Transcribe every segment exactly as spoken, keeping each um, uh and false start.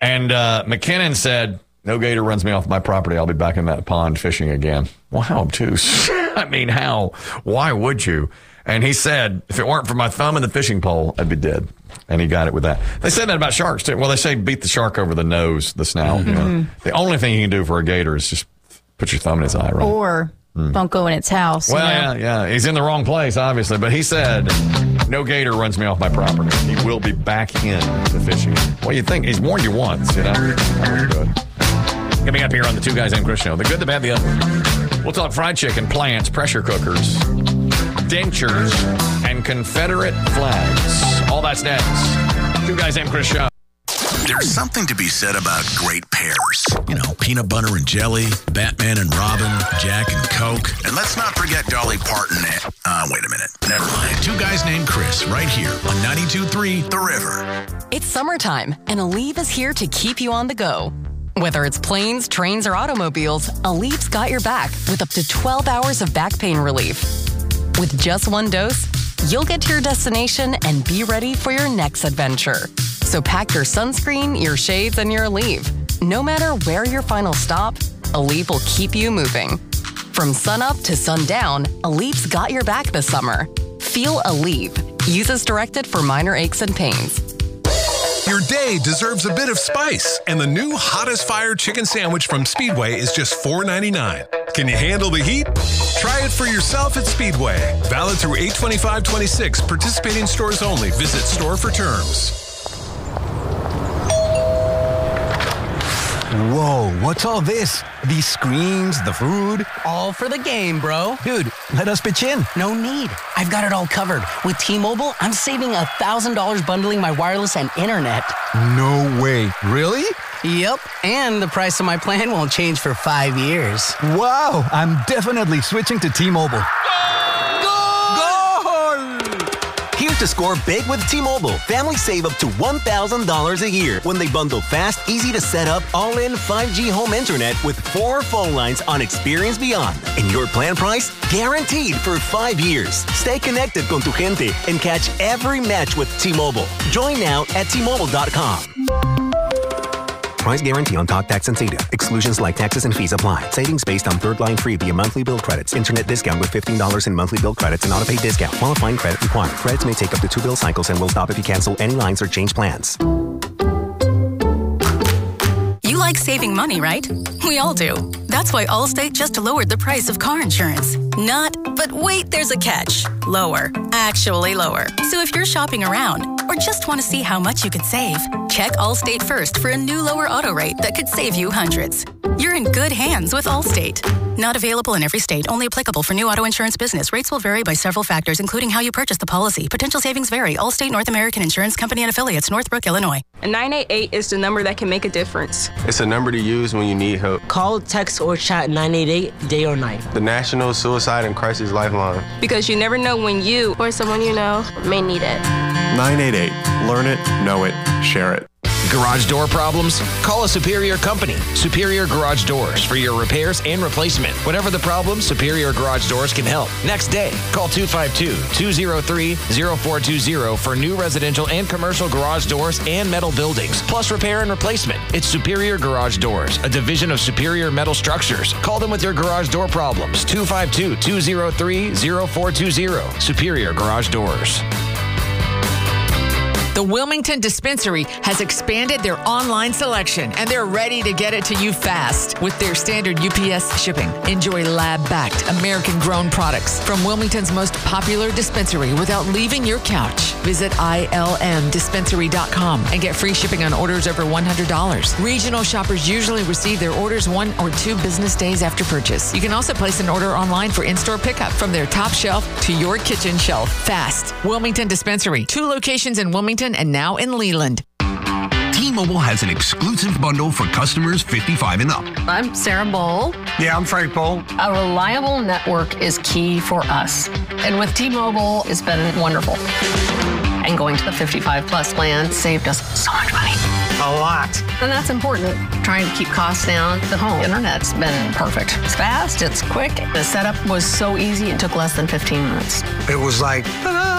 And uh, McKinnon said, no gator runs me off my property. I'll be back in that pond fishing again. Well, how obtuse. I mean, how? Why would you? And he said, if it weren't for my thumb and the fishing pole, I'd be dead. And he got it with that. They said that about sharks, too. Well, they say beat the shark over the nose, the snout. Mm-hmm. You know? The only thing you can do for a gator is just put your thumb in his eye, right? Or mm. don't go in its house. Well, you know? yeah, yeah. He's in the wrong place, obviously. But he said, no gator runs me off my property. He will be back in the fishing. Well, you think? He's warned you once, you know? That was good. Coming up here on the Two Guys Named Chris show. The good, the bad, the ugly. We'll talk fried chicken, plants, pressure cookers, dentures, and Confederate flags. All that's next. Two Guys Named Chris show. There's something to be said about great pairs. You know, peanut butter and jelly, Batman and Robin, Jack and Coke. And let's not forget Dolly Parton and... Uh, wait a minute. Never mind. Two Guys Named Chris, right here on ninety-two point three The River. It's summertime, and Aleve is here to keep you on the go. Whether it's planes, trains, or automobiles, Aleve's got your back with up to twelve hours of back pain relief. With just one dose, you'll get to your destination and be ready for your next adventure. So pack your sunscreen, your shades, and your Aleve. No matter where your final stop, Aleve will keep you moving. From sunup to sundown, Aleve's got your back this summer. Feel Aleve. Use as directed for minor aches and pains. Your day deserves a bit of spice, and the new Hot as Fire chicken sandwich from Speedway is just four ninety-nine. Can you handle the heat? Try it for yourself at Speedway. Valid through eight twenty-five twenty-six. Participating stores only. Visit store for terms. Whoa, what's all this? These screens, the food? All for the game, bro. Dude, let us pitch in. No need. I've got it all covered. With T-Mobile, I'm saving one thousand dollars bundling my wireless and internet. No way. Really? Yep. And the price of my plan won't change for five years. Wow, I'm definitely switching to T-Mobile. Here to score big with T-Mobile. Families save up to one thousand dollars a year when they bundle fast, easy to set up, all-in five G home internet with four phone lines on Experience Beyond. And your plan price? Guaranteed for five years. Stay connected con tu gente and catch every match with T-Mobile. Join now at T Mobile dot com. Price guarantee on talk, tax, and data. Exclusions like taxes and fees apply. Savings based on third line free via monthly bill credits. Internet discount with fifteen dollars in monthly bill credits and auto-pay discount. Qualifying credit required. Credits may take up to two bill cycles and will stop if you cancel any lines or change plans. You like saving money, right? We all do. That's why Allstate just lowered the price of car insurance. Not, but wait, there's a catch. Lower. Actually lower. So if you're shopping around or just want to see how much you could save, check Allstate first for a new lower auto rate that could save you hundreds. You're in good hands with Allstate. Not available in every state. Only applicable for new auto insurance business. Rates will vary by several factors, including how you purchase the policy. Potential savings vary. Allstate North American Insurance Company and Affiliates, Northbrook, Illinois. And nine eight eight is the number that can make a difference. It's a number to use when you need help. Call, text, or chat nine eight eight day or night. The National Suicide and Crisis Lifeline. Because you never know when you or someone you know may need it. nine eight eight. Learn it, know it, share it. Garage door problems? Call a Superior company. Superior Garage Doors for your repairs and replacement. Whatever the problem, Superior Garage Doors can help. Next day, call two five two, two zero three, zero four two zero for new residential and commercial garage doors and metal buildings, plus repair and replacement. It's Superior Garage Doors, a division of Superior Metal Structures. Call them with your garage door problems. two five two, two zero three, zero four two zero. Superior Garage Doors. The Wilmington Dispensary has expanded their online selection, and they're ready to get it to you fast with their standard U P S shipping. Enjoy lab-backed, American-grown products from Wilmington's most popular dispensary without leaving your couch. Visit I L M dispensary dot com and get free shipping on orders over one hundred dollars. Regional shoppers usually receive their orders one or two business days after purchase. You can also place an order online for in-store pickup from their top shelf to your kitchen shelf. Fast. Wilmington Dispensary. Two locations in Wilmington and now in Leland. T-Mobile has an exclusive bundle for customers fifty-five and up. I'm Sarah Bowl. Yeah, I'm Frank Bowl. A reliable network is key for us. And with T-Mobile, it's been wonderful. And going to the fifty-five plus plan saved us so much money. A lot. And that's important. Trying to keep costs down. The home internet's been perfect. It's fast, it's quick. The setup was so easy, it took less than fifteen minutes. It was like, ta-da!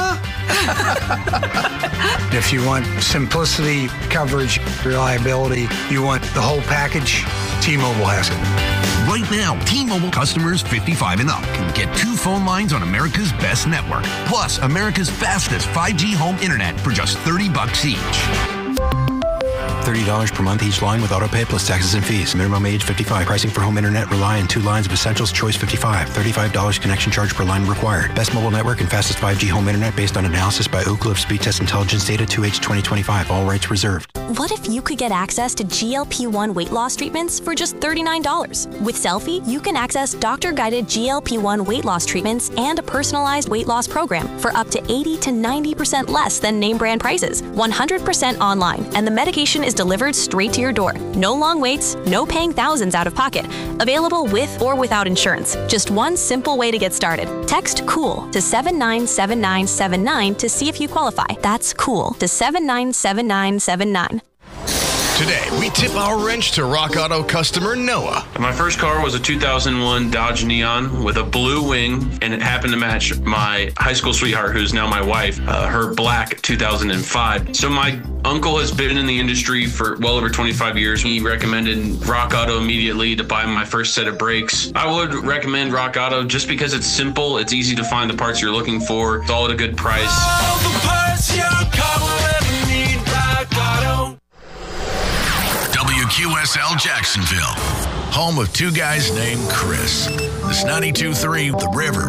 If you want simplicity, coverage, reliability, you want the whole package, T-Mobile has it. Right now, T-Mobile customers fifty-five and up can get two phone lines on America's best network, plus America's fastest five G home internet for just thirty bucks each. thirty dollars per month each line with autopay plus taxes and fees. Minimum age fifty-five. Pricing for home internet rely on two lines of Essentials Choice fifty-five. thirty-five dollars connection charge per line required. Best mobile network and fastest five G home internet based on analysis by Ookla of Speed Test Intelligence data two H twenty twenty-five. All rights reserved. What if you could get access to G L P one weight loss treatments for just thirty-nine dollars? With Selfie, you can access doctor-guided G L P one weight loss treatments and a personalized weight loss program for up to eighty to ninety percent less than name brand prices. one hundred percent online, and the medication is delivered straight to your door. No long waits, no paying thousands out of pocket. Available with or without insurance. Just one simple way to get started. Text COOL to seven nine seven nine seven nine to see if you qualify. That's COOL to seven nine seven nine seven nine. Today, we tip our wrench to Rock Auto customer Noah. My first car was a two thousand one Dodge Neon with a blue wing, and it happened to match my high school sweetheart, who's now my wife, uh, her black two thousand five. So my uncle has been in the industry for well over twenty-five years. He recommended Rock Auto immediately to buy my first set of brakes. I would recommend Rock Auto just because it's simple, it's easy to find the parts you're looking for, it's all at a good price. All the parts your car will ever need, Rock Auto. W Q S L Jacksonville, home of two guys named Chris. This ninety-two point three The River.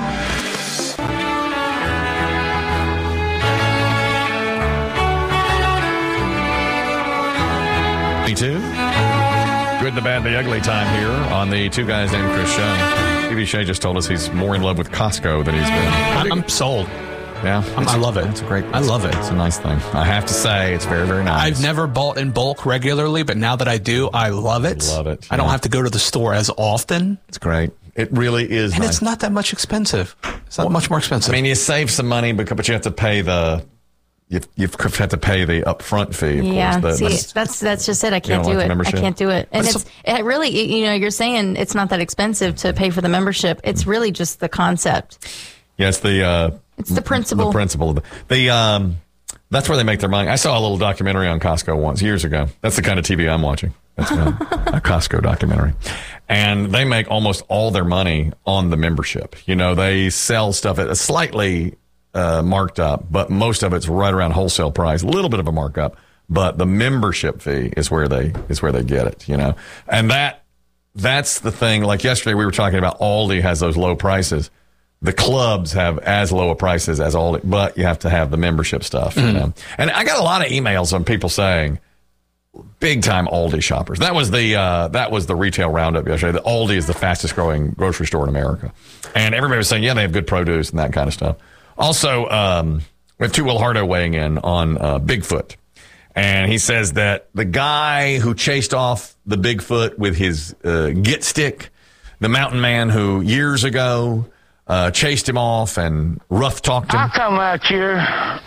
Two. Good, the bad, the ugly time here on the Two Guys Named Chris show. Stevie Shea just told us he's more in love with Costco than he's been. I'm, I'm sold. Yeah, I love it. It's a great. I love it. It's a nice thing. I have to say, it's very, very nice. I've never bought in bulk regularly, but now that I do, I love it. Love it. I don't have to go to the store as often. It's great. It really is, and nice. It's not that much expensive. It's not well, much more expensive. I mean, you save some money, but you have to pay the. You you have to pay the upfront fee. Of yeah, course. The, see, that's that's just it. I can't do like it. I can't do it. And but it's it really, you know, you're saying it's not that expensive to pay for the membership. It's really just the concept. Yes, the. Uh, It's the principle. The principle. The, the um, that's where they make their money. I saw a little documentary on Costco once years ago. That's the kind of T V I'm watching. That's a, a Costco documentary, and they make almost all their money on the membership. You know, they sell stuff at a slightly uh, marked up, but most of it's right around wholesale price. A little bit of a markup, but the membership fee is where they is where they get it. You know, and that that's the thing. Like yesterday, we were talking about Aldi has those low prices. The clubs have as low a prices as Aldi, but you have to have the membership stuff. Mm-hmm. You know? And I got a lot of emails on people saying, big time Aldi shoppers. That was the uh, that was the retail roundup yesterday. The Aldi is the fastest growing grocery store in America. And everybody was saying, yeah, they have good produce and that kind of stuff. Also, um, we have two Will Hardo weighing in on uh, Bigfoot. And he says that the guy who chased off the Bigfoot with his uh, Git stick, the mountain man who years ago Uh, chased him off and rough talked him. I come out here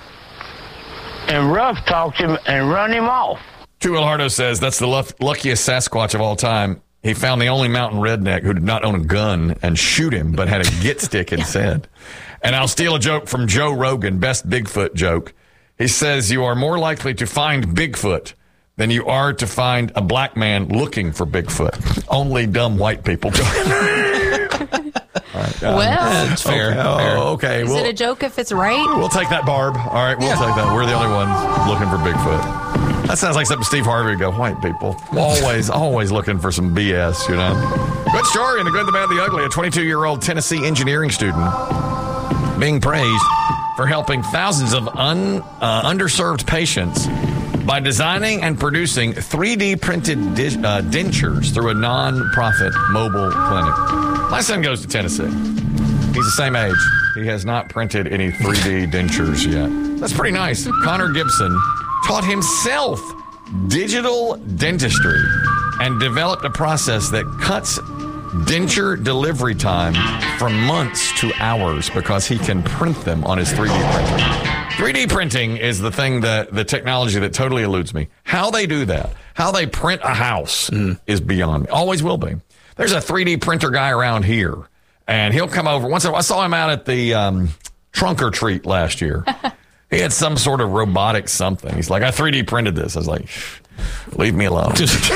and rough talked him and run him off. True Will Hardo says that's the luck- luckiest Sasquatch of all time. He found the only mountain redneck who did not own a gun and shoot him, but had a Git stick instead. And I'll steal a joke from Joe Rogan, best Bigfoot joke. He says you are more likely to find Bigfoot than you are to find a black man looking for Bigfoot. Only dumb white people do it. All right, um, well, that's fair. Okay. fair. Oh, okay. Is we'll, it a joke if it's right? We'll take that, Barb. All right, we'll yeah. take that. We're the only ones looking for Bigfoot. That sounds like something Steve Harvey would go, white people. Always, always looking for some B S, you know. Good story in The Good, the Bad, the Ugly. A twenty-two-year-old Tennessee engineering student being praised for helping thousands of un, uh, underserved patients by designing and producing three D printed di- uh, dentures through a non-profit mobile clinic. My son goes to Tennessee. He's the same age. He has not printed any three D dentures yet. That's pretty nice. Connor Gibson taught himself digital dentistry and developed a process that cuts denture delivery time from months to hours because he can print them on his three D printer. three D printing is the thing that the technology that totally eludes me. How they do that, how they print a house mm. is beyond me. Always will be. There's a three D printer guy around here, and he'll come over. Once I saw him out at the um, trunk or treat last year. He had some sort of robotic something. He's like, I three D printed this. I was like, leave me alone.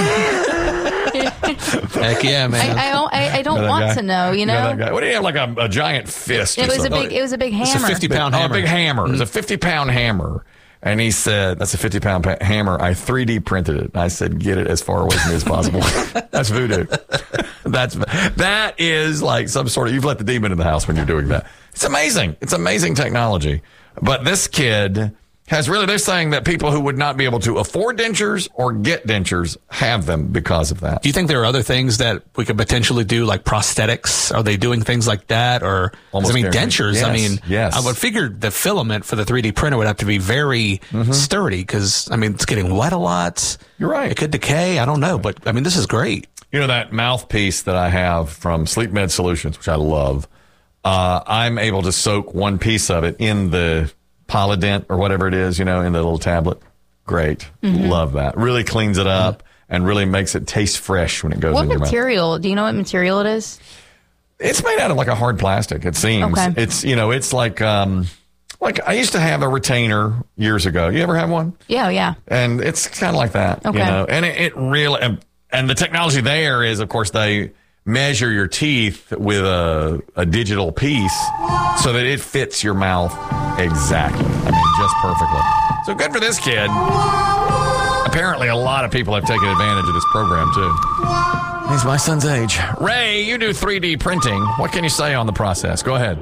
Heck yeah, man. I, I don't, I, I don't You know that want guy? to know, you know? You know that guy? What do you have, like a, a giant fist? It or was a something? big, it was a big hammer. It's a fifty-pound Oh, hammer. a big hammer. It was a fifty-pound hammer. And he said, that's a fifty-pound pa- hammer. I three D printed it. And I said, get it as far away from me as possible. That's voodoo. That's That is like some sort of, you've let the demon in the house when you're doing that. It's amazing. It's amazing technology. But this kid has really, they're saying that people who would not be able to afford dentures or get dentures have them because of that. Do you think there are other things that we could potentially do, like prosthetics? Are they doing things like that? Or, 'cause Almost I mean, guaranteed. dentures, Yes, I mean, yes. I would figure the filament for the three D printer would have to be very Mm-hmm. sturdy because, I mean, it's getting wet a lot. You're right. It could decay. I don't know. But, I mean, this is great. You know, that mouthpiece that I have from Sleep Med Solutions, which I love, uh, I'm able to soak one piece of it in the Polydent or whatever it is, you know, in the little tablet. Great. Mhm. Love that. Really cleans it up and really makes it taste fresh when it goes What in your mouth. material? Do you know what material it is? It's made out of like a hard plastic, it seems. Okay. It's, you know, it's like, um, like I used to have a retainer years ago. You ever have one? Yeah, yeah. And it's kind of like that, Okay. you know, and it, it really, and, and the technology there is, of course, they measure your teeth with a, a digital piece so that it fits your mouth exactly. I mean, just perfectly. So good for this kid. Apparently, a lot of people have taken advantage of this program, too. He's my son's age. Ray, you do three D printing. What can you say on the process? Go ahead.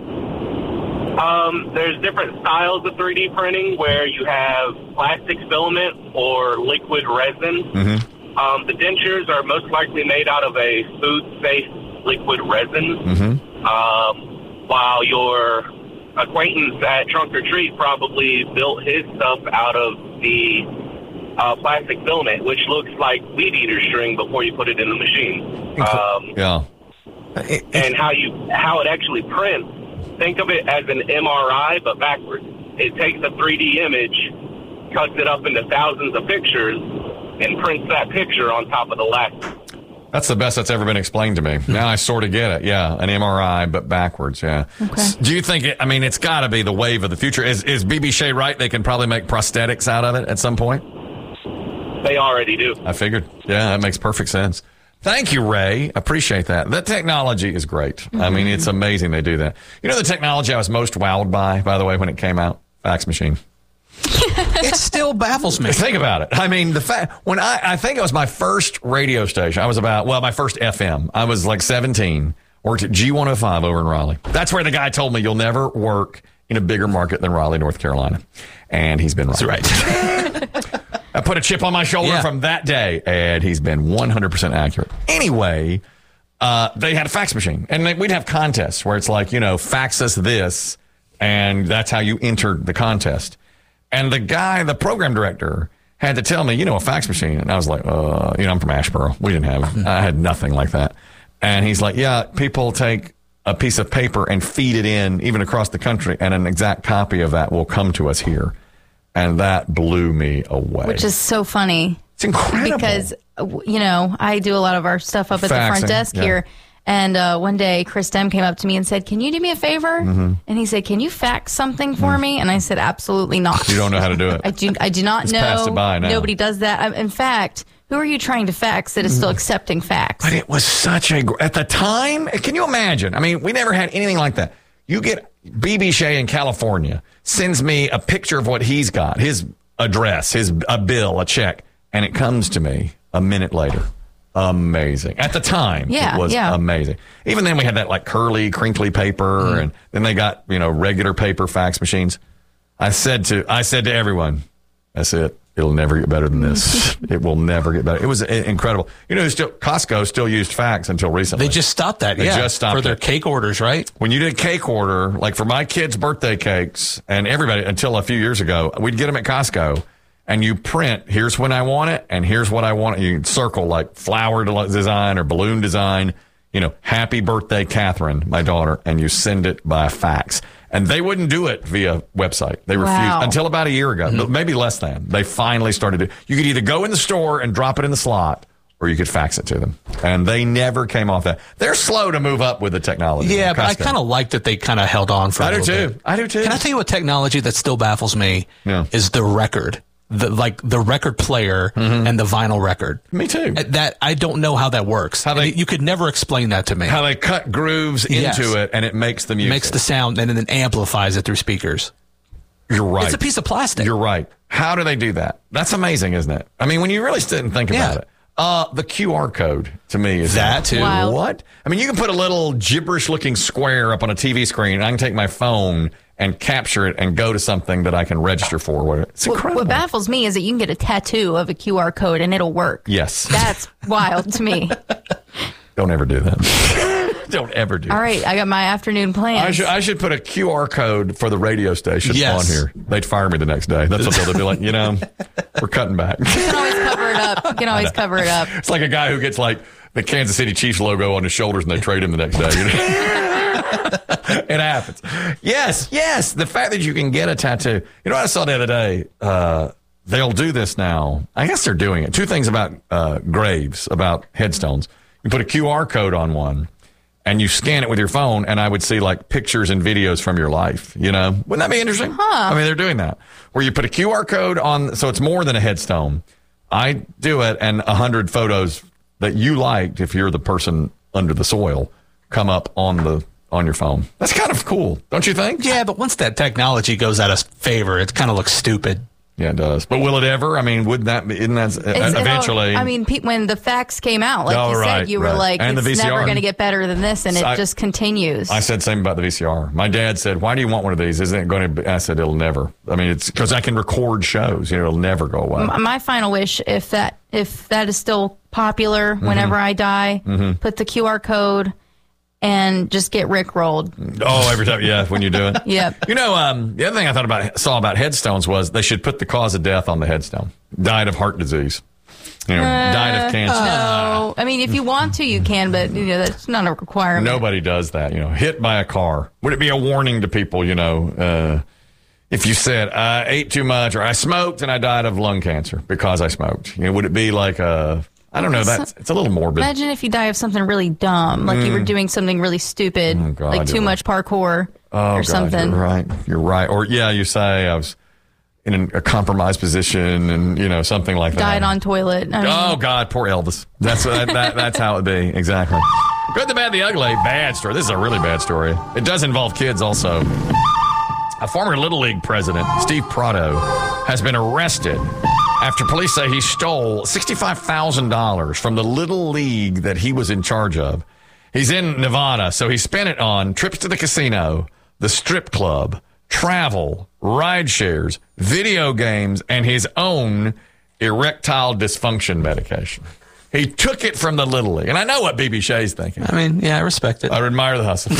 Um, there's different styles of three D printing where you have plastic filament or liquid resin. Mm-hmm. Um, the dentures are most likely made out of a food-safe liquid resin, Mm-hmm. um, while your acquaintance at Trunk or Treat probably built his stuff out of the uh, plastic filament, which looks like weed eater string before you put it in the machine. Um, Yeah. and how you how it actually prints. Think of it as an M R I, but backwards. It takes a three D image, cuts it up into thousands of pictures, and prints that picture on top of the lacquer. That's the best that's ever been explained to me. Now I sort of get it. Yeah, an M R I, but backwards. Yeah. Okay. Do you think it, I mean, it's got to be the wave of the future. Is is B B Shea right? They can probably make prosthetics out of it at some point? They already do. I figured. Yeah, that makes perfect sense. Thank you, Ray. Appreciate that. That technology is great. Mm-hmm. I mean, it's amazing they do that. You know the technology I was most wowed by, by the way, when it came out? Fax machine. It still baffles me. Think about it. I mean, the fact when I, I think it was my first radio station. I was about, well, my first F M. I was like seventeen, worked at G one oh five over in Raleigh. That's where the guy told me you'll never work in a bigger market than Raleigh, North Carolina. And he's been right. That's right. I put a chip on my shoulder Yeah. from that day, and he's been one hundred percent accurate. Anyway, uh, they had a fax machine, and they, we'd have contests where it's like, you know, fax us this, and that's how you entered the contest. And the guy, the program director, had to tell me, you know, a fax machine. And I was like, uh, you know, I'm from Asheboro. We didn't have it. I had nothing like that. And he's like, yeah, people take a piece of paper and feed it in, even across the country, and an exact copy of that will come to us here. And that blew me away. Which is so funny. It's incredible. Because, uh, you know, I do a lot of our stuff up at the front Faxing, desk yeah. here. And uh, one day, Chris Dem came up to me and said, can you do me a favor? Mhm. And he said, can you fax something for me? And I said, absolutely not. You don't know how to do it. I do, I do not Just know. passed it by now. Nobody does that. I, in fact, who are you trying to fax that is still accepting fax? But it was such a, gr- at the time, can you imagine? I mean, we never had anything like that. You get B B Shea in California, sends me a picture of what he's got, his address, his a bill, a check, and it comes to me a minute later. Amazing. At the time, Yeah, it was yeah. amazing. Even then, we had that like curly, crinkly paper, Mm-hmm. and then they got, you know, regular paper fax machines. I said to, I said to everyone, that's it. It'll never get better than this. It will never get better. It was i- incredible. You know, still Costco still used fax until recently. They just stopped that. They yeah, just stopped for their it. cake orders, right? When you did cake order, like for my kids' birthday cakes and everybody until a few years ago, we'd get them at Costco and you print, here's when I want it and here's what I want it. You can circle like flower de- design or balloon design, you know, happy birthday, Catherine, my daughter, and you send it by fax. And they wouldn't do it via website. They refused Wow. until about a year ago, maybe less than. They finally started it. You could either go in the store and drop it in the slot, or you could fax it to them. And they never came off that. They're slow to move up with the technology. Yeah, but I kind of like that they kind of held on for a I do little too. bit. I do too. Can I tell you what technology that still baffles me Yeah. is the record. The, like the record player and the vinyl record. Me too. That I don't know how that works. How they, you could never explain that to me. How they cut grooves into Yes. it and it makes the music. Makes the sound and then amplifies it through speakers. You're right. It's a piece of plastic. You're right. How do they do that? That's amazing, isn't it? I mean, when you really sit and think Yeah. about it. Uh, the Q R code to me is That too. Wow. What? I mean, you can put a little gibberish looking square up on a T V screen and I can take my phone and capture it and go to something that I can register for. It's What, incredible. what baffles me is that you can get a tattoo of a Q R code and it'll work. Yes. That's wild to me. Don't ever do that. Don't ever do that. All right, I got my afternoon plans. I should, I should put a Q R code for the radio station Yes. on here. They'd fire me the next day. That's what they'll be like, you know, we're cutting back. You can always cover it up. You can always cover it up. It's like a guy who gets like the Kansas City Chiefs logo on his shoulders and they trade him the next day. You know? It happens. Yes, yes. The fact that you can get a tattoo. You know what I saw the other day? Uh, they'll do this now. I guess they're doing it. Two things about uh, graves, about headstones. You put a Q R code on one and you scan it with your phone, and I would see like pictures and videos from your life. You know, wouldn't that be interesting? Huh. I mean, they're doing that where you put a Q R code on, so it's more than a headstone. I do it, and a hundred photos that you liked, if you're the person under the soil, come up on the on your phone. That's kind of cool, don't you think? Yeah, but once that technology goes out of favor, it kind of looks stupid. Yeah, it does. But will it ever? I mean, wouldn't that be, isn't that uh, It's- eventually? I mean, pe- when the fax came out, like Oh, you right, said, you were right. like, And the it's V C R. never going to get better than this, and So it I- just continues. I said same about the V C R. My dad said, "Why do you want one of these? Isn't it going to?" Be? I said, "It'll never. I mean, it's because I can record shows. You know, it'll never go away." M- my final wish, if that if that is still popular whenever I die, Mhm. put the Q R code and just get Rickrolled. Oh, every time, yeah, when you do it. Yep. You know, um, the other thing I thought about, saw about headstones was they should put the cause of death on the headstone. Died of heart disease. You know, died of cancer. No, I mean, if you want to, you can, but you know that's not a requirement. Nobody does that. You know, hit by a car. Would it be a warning to people? You know, uh, if you said I ate too much or I smoked and I died of lung cancer because I smoked. You know, would it be like a? I don't know. That's it's a little morbid. Imagine if you die of something really dumb, like you were Mm. doing something really stupid, Oh, God, like too you're much parkour Oh, or God, something. You're right. You're right. Or yeah, you say I was in an, a compromised position and you know something like that. Died on toilet. I mean, Oh God, poor Elvis. That's that, that, that's how it'd be exactly. Good, the bad, the ugly. Bad story. This is a really bad story. It does involve kids also. A former Little League president, Steve Prado, has been arrested after police say he stole sixty-five thousand dollars from the Little League that he was in charge of. He's in Nevada, so he spent it on trips to the casino, the strip club, travel, ride shares, video games, and his own erectile dysfunction medication. He took it from the Little League. And I know what B B Shea's thinking. I mean, yeah, I respect it. I admire the hustle.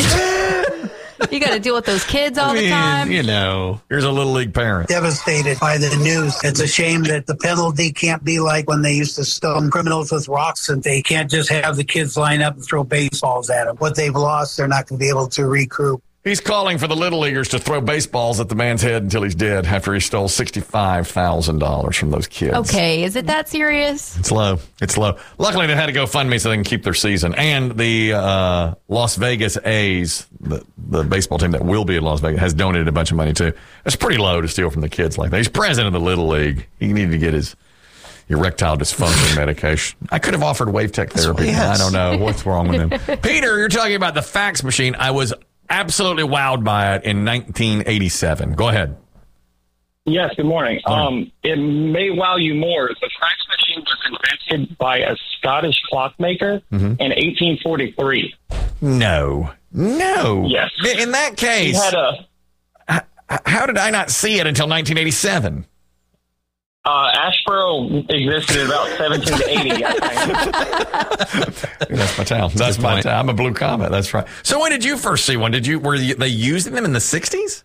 you got to deal with those kids all I mean, the time. you know, here's a Little League parent. Devastated by the news. It's a shame that the penalty can't be like when they used to stone criminals with rocks, and they can't just have the kids line up and throw baseballs at them. What they've lost, they're not going to be able to recoup. He's calling for the Little Leaguers to throw baseballs at the man's head until he's dead after he stole sixty-five thousand dollars from those kids. Okay, is it that serious? It's low. It's low. Luckily, they had to go fund me so they can keep their season. And the uh, Las Vegas A's, the, the baseball team that will be in Las Vegas, has donated a bunch of money, too. It's pretty low to steal from the kids like that. He's president of the Little League. He needed to get his erectile dysfunction medication. I could have offered wave tech therapy. Yes. I don't know what's wrong with him. Peter, you're talking about the fax machine. I was absolutely wowed by it in nineteen eighty-seven. Go ahead. Yes, good morning. Um, it may wow you more. The fax machine was invented by a Scottish clockmaker Mhm. in eighteen forty-three. No. No. Yes. In that case, He had a h- how did I not see it until nineteen eighty-seven? uh, Ashboro existed in about seventeen to eighty. I think. That's my town. That's my town. I'm a Blue Comet. That's right. So when did you first see one? Did you were you, they using them in the sixties?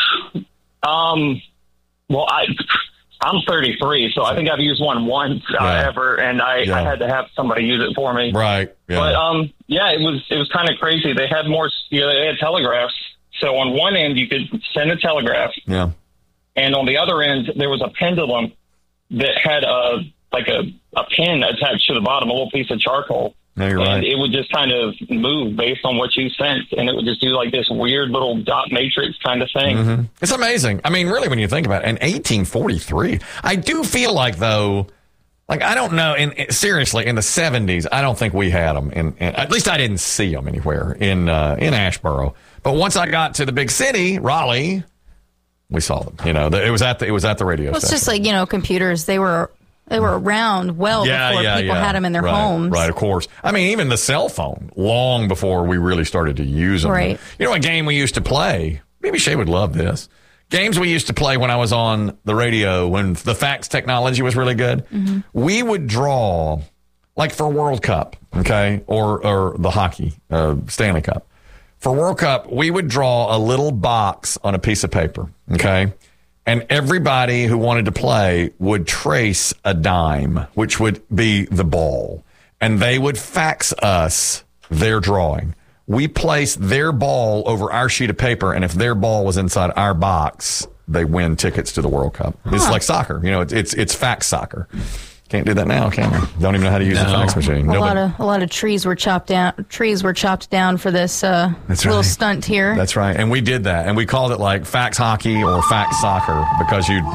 Um, well, I I'm thirty-three, so I think I've used one once uh, Yeah. ever, and I, Yeah. I had to have somebody use it for me. Right. Yeah. But um, yeah, it was it was kind of crazy. They had more. You know, they had telegraphs. So on one end, you could send a telegraph, yeah. and on the other end, there was a pendulum that had a like a, a pin attached to the bottom, a little piece of charcoal. No, you're and right. it would just kind of move based on what you sent, and it would just do like this weird little dot matrix kind of thing. Mm-hmm. It's amazing. I mean, really, when you think about it, in eighteen forty-three, I do feel like, though, like, I don't know, in, seriously, in the seventies, I don't think we had them. In, in, at least I didn't see them anywhere in uh, in Asheboro. But once I got to the big city, Raleigh, we saw them. You know, it was at the, it was at the radio Well, it's station. just like, you know, computers, they were they were around well yeah, before yeah, people yeah. had them in their right, homes. Right, of course. I mean, even the cell phone, long before we really started to use them. Right. You know, a game we used to play, maybe Shay would love this. Games we used to play when I was on the radio, when the fax technology was really good, Mm-hmm. we would draw, like for World Cup, okay, or or the hockey, uh, Stanley Cup. For World Cup, we would draw a little box on a piece of paper, okay? And everybody who wanted to play would trace a dime, which would be the ball. And they would fax us their drawing. We placed their ball over our sheet of paper, and if their ball was inside our box, they win tickets to the World Cup. Huh. It's like soccer. You know, it's, it's it's fax soccer. Can't do that now, can we? Don't even know how to use No. a fax machine. A Nobody. lot of a lot of trees were chopped down. Trees were chopped down for this uh, That's little right. stunt here. That's right. And we did that. And we called it like fax hockey or fax soccer because you'd,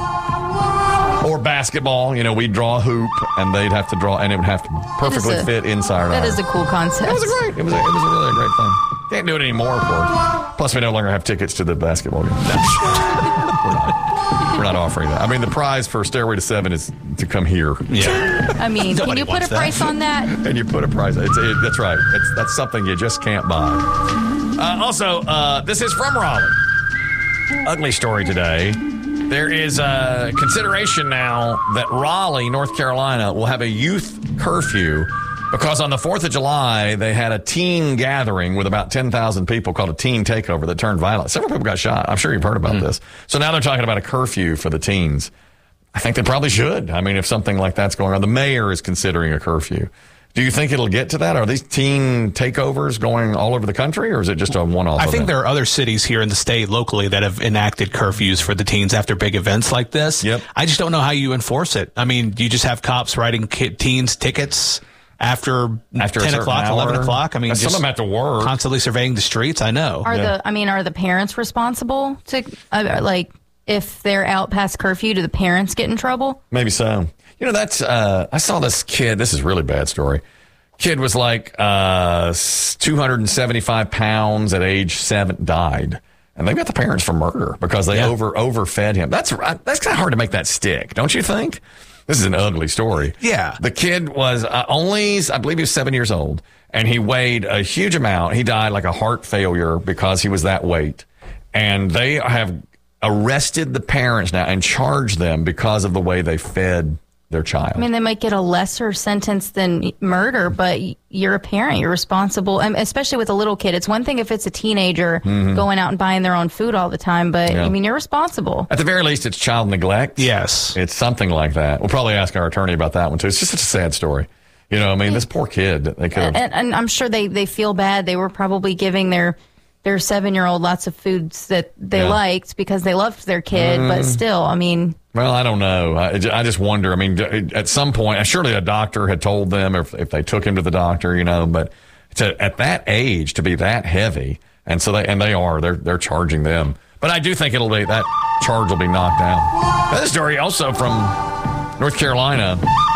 or basketball, you know, we'd draw a hoop and they'd have to draw, and it would have to perfectly a- fit inside That our. is a cool concept. It was a great. It was a, it was a really great thing. Can't do it anymore, of course. Plus, we no longer have tickets to the basketball game. we're not. We're not offering that. I mean, the prize for Stairway to Seven is to come here. Yeah. I mean, can Nobody you put wants a that. price on that? And you put a price. It's, it, that's right. It's, that's something you just can't buy. Uh, also, uh, this is from Raleigh. Ugly story today. There is a consideration now that Raleigh, North Carolina, will have a youth curfew because on the fourth of July, they had a teen gathering with about ten thousand people called a teen takeover that turned violent. Several people got shot. I'm sure you've heard about this. So now they're talking about a curfew for the teens. I think they probably should. I mean, if something like that's going on, the mayor is considering a curfew. Do you think it'll get to that? Are these teen takeovers going all over the country, or is it just a one-off I think event? there are other cities here in the state locally that have enacted curfews for the teens after big events like this. Yep. I just don't know how you enforce it. I mean, do you just have cops writing ki- teens tickets after, After a ten certain o'clock, hour? eleven o'clock? I mean, Some of them have to work. Constantly surveying the streets. I know. Are the I mean, are the parents responsible to uh, like if they're out past curfew? Do the parents get in trouble? Maybe so. You know, that's, uh, I saw this kid. This is a really bad story. Kid was like uh, two hundred seventy-five pounds at age seven, died. And they got the parents for murder because they Yeah. over overfed him. That's that's kind of hard to make that stick, don't you think? This is an ugly story. Yeah. The kid was uh, only, I believe he was seven years old, and he weighed a huge amount. He died like a heart failure because he was that weight. And they have arrested the parents now and charged them because of the way they fed their child. I mean, they might get a lesser sentence than murder, but you're a parent. You're responsible, and especially with a little kid. It's one thing if it's a teenager Mhm. going out and buying their own food all the time, but Yeah. I mean, you're responsible. At the very least, it's child neglect. Yes. It's something like that. We'll probably ask our attorney about that one, too. It's just such a sad story. You know, I mean, this poor kid, they could have. And, and I'm sure they, they feel bad. They were probably giving their their seven year old lots of foods that they Yeah. liked because they loved their kid, but Mm. still, I mean, Well, I don't know. I, I just wonder. I mean, at some point, surely a doctor had told them if, if they took him to the doctor, you know, but to, at that age to be that heavy. And so they, and they are, they're, they're charging them. But I do think it'll be, that charge will be knocked down. Another story also from North Carolina.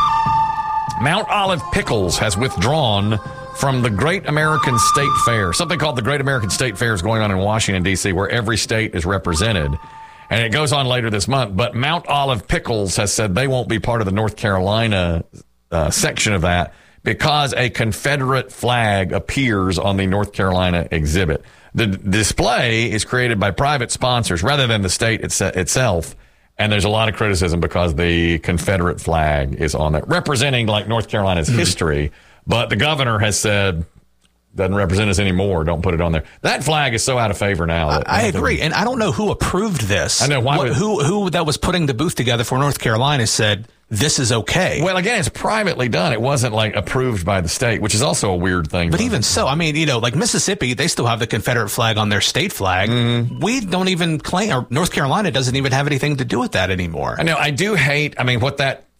Mount Olive Pickles has withdrawn from the Great American State Fair. Something called the Great American State Fair is going on in Washington, D C, where every state is represented. And it goes on later this month. But Mount Olive Pickles has said they won't be part of the North Carolina uh, section of that because a Confederate flag appears on the North Carolina exhibit. The d- display is created by private sponsors rather than the state it's, itself. And there's a lot of criticism because the Confederate flag is on there, representing like North Carolina's Mm-hmm. history. But the governor has said, doesn't represent us anymore. Don't put it on there. That flag is so out of favor now. That I agree, and I don't know who approved this. I know why. What, would, who who that was putting the booth together for North Carolina said this is okay. Well, again, it's privately done. It wasn't like approved by the state, which is also a weird thing. But even so, I mean, you know, like Mississippi, they still have the Confederate flag on their state flag. Mm-hmm. We don't even claim, or North Carolina doesn't even have anything to do with that anymore. I know. I do hate. I mean, what that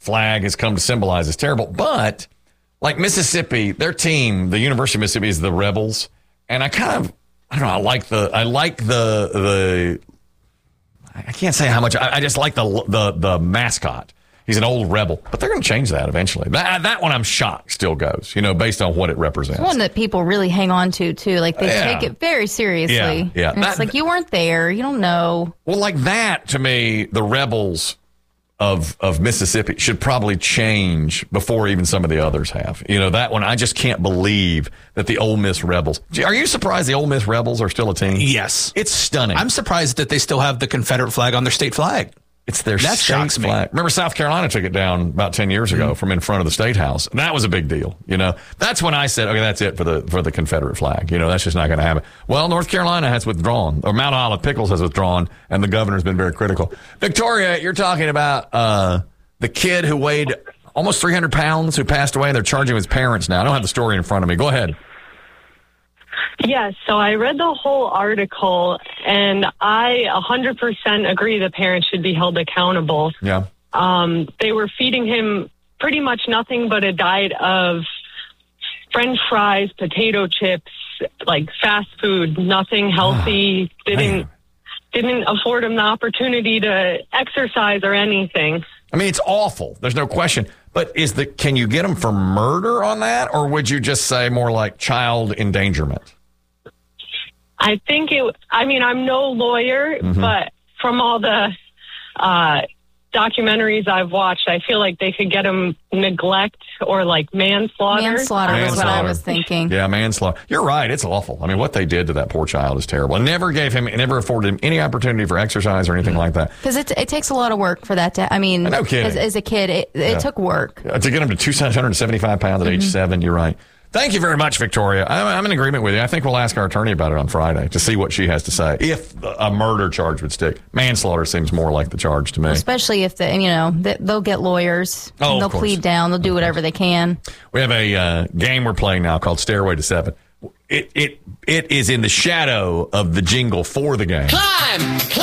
flag has come to symbolize is terrible. But like Mississippi, their team, the University of Mississippi, is the Rebels, and I kind of, I don't know, I like the, I like the, the, I can't say how much, I, I just like the, the, the mascot. He's an old rebel, but they're going to change that eventually. That, that one, I'm shocked, still goes, you know, based on what it represents. It's one that people really hang on to, too. Like, they Yeah. take it very seriously. Yeah, yeah. And it's That- like, you weren't there. You don't know. Well, like that, to me, the Rebels of of Mississippi should probably change before even some of the others have. You know, that one, I just can't believe that the Ole Miss Rebels. Are you surprised the Ole Miss Rebels are still a team? Yes. It's stunning. I'm surprised that they still have the Confederate flag on their state flag. It's their That state shocks me. flag. Remember, South Carolina took it down about ten years ago Mm-hmm. from in front of the State House. And that was a big deal. You know, that's when I said, okay, that's it for the for the Confederate flag. You know, that's just not going to happen. Well, North Carolina has withdrawn, or Mount Olive Pickles has withdrawn, and the governor's been very critical. Victoria, you're talking about uh, the kid who weighed almost three hundred pounds who passed away, and they're charging his parents now. I don't have the story in front of me. Go ahead. Yes, so I read the whole article, and I one hundred percent agree the parents should be held accountable. Yeah. Um, they were feeding him pretty much nothing but a diet of French fries, potato chips, like fast food, nothing healthy. didn't didn't afford him the opportunity to exercise or anything. I mean, it's awful. There's no question. But is the can you get him for murder on that, or would you just say more like child endangerment? I think it, I mean, I'm no lawyer, Mhm. but from all the uh, documentaries I've watched, I feel like they could get him neglect or like manslaughter. Manslaughter is what I Manslaughter. was thinking. Yeah, manslaughter. You're right. It's awful. I mean, what they did to that poor child is terrible. And never gave him, never afforded him any opportunity for exercise or anything like that. Because it, it takes a lot of work for that to, I mean, No kidding. as, as a kid, it, it Yeah. took work. Uh, To get him to two hundred seventy-five pounds at age Mhm. seven, you're right. Thank you very much, Victoria. I'm, I'm in agreement with you. I think we'll ask our attorney about it on Friday to see what she has to say. If a murder charge would stick, manslaughter seems more like the charge to me. Especially if, the, you know, they, they'll get lawyers. Oh, and of they'll course. plead down. They'll do whatever they can. We have a uh, game we're playing now called Stairway to Seven. It it it is in the shadow of the jingle for the game. Climb, climb.